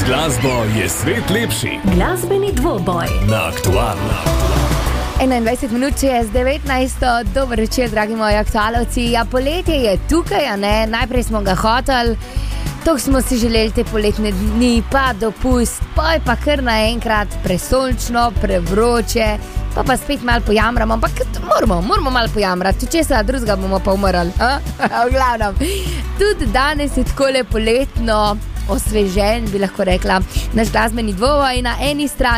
glasbo je svet lepši. Glasbeni dvoboj Na Aktualno. 21 minut čez 19. Dober večer, dragi moji aktualovci. Ja, poletje je tukaj, a ne? Najprej smo ga hoteli, toliko smo si želeli te poletne dni, pa dopust, pa je pa kar naenkrat presončno, prevroče, pa spet malo pojamramo, ampak moramo malo pojamrati, če se drugega bomo pa umrli. V glavnem, tudi danes je takole poletno osvežen, bi lahko rekla, naš glasbeni dvoboj na eni strani.